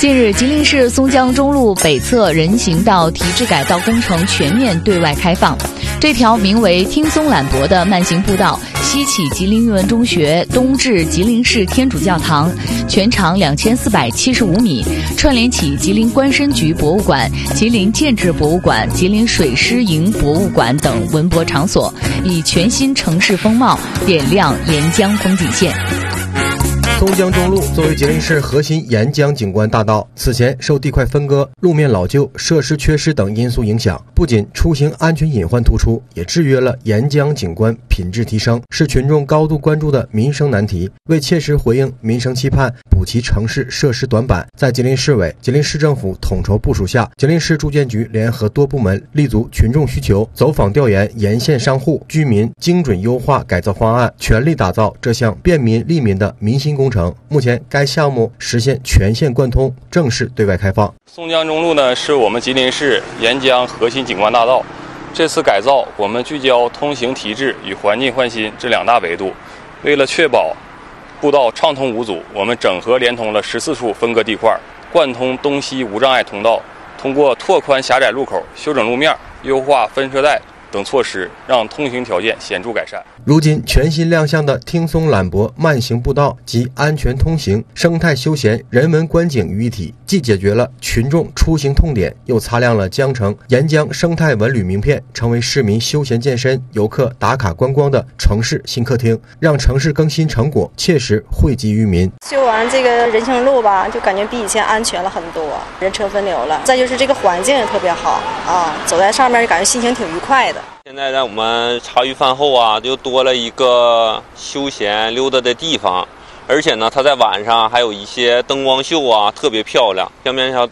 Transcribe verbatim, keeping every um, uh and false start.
近日，吉林市松江中路北侧人行道提质改造工程全面对外开放。这条名为听松缆柏的慢行步道，西起吉林运文中学，东至吉林市天主教堂，全长两千四百七十五米，串联起吉林关申局博物馆、吉林建制博物馆、吉林水师营博物馆等文博场所，以全新城市风貌点亮沿江风景线。 松江中路作为吉林市核心沿江景观大道，此前受地块分割、路面老旧、设施缺失等因素影响，不仅出行安全隐患突出，也制约了沿江景观品质提升，是群众高度关注的民生难题。为切实回应民生期盼，补齐城市设施短板，在吉林市委、吉林市政府统筹部署下，吉林市住建局联合多部门，立足群众需求，走访调研沿线商户、居民，精准优化改造方案，全力打造这项便民利民的民心工程。目前该项目实现全线贯通，正式对外开放。 松江中路呢，是我们吉林市沿江核心景观大道。这次改造，我们聚焦通行提质与环境焕新这两大维度。为了确保步道畅通无阻，我们整合连通了十四处分割地块，贯通东西无障碍通道。通过拓宽狭窄路口、修整路面、优化分车带等措施，让通行条件显著改善。 如今全新亮相的听松缆柏慢行步道集安全通行、生态休闲、人文观景于一体，既解决了群众出行痛点，又擦亮了江城沿江生态文旅名片，成为市民休闲健身、游客打卡观光的城市新客厅，让城市更新成果切实惠及于民。 修完这个人行路吧，就感觉比以前安全了很多，人车分流了，再就是这个环境也特别好啊，走在上面就感觉心情挺愉快的。 现在在我们茶余饭后啊，就多了一个休闲溜达的地方，而且呢，它在晚上还有一些灯光秀啊，特别漂亮。江边小